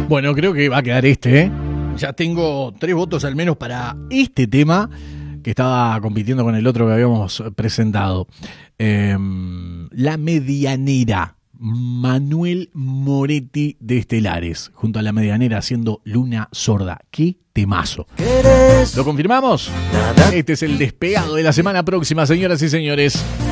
Bueno, creo que va a quedar este, ¿eh? Ya tengo 3 votos al menos para este tema que estaba compitiendo con el otro que habíamos presentado. La Medianera. Manuel Moretti de Estelares, junto a La Medianera haciendo Luna Sorda. ¡Qué temazo! ¿Lo confirmamos? Este es el despegado de la semana próxima, señoras y señores.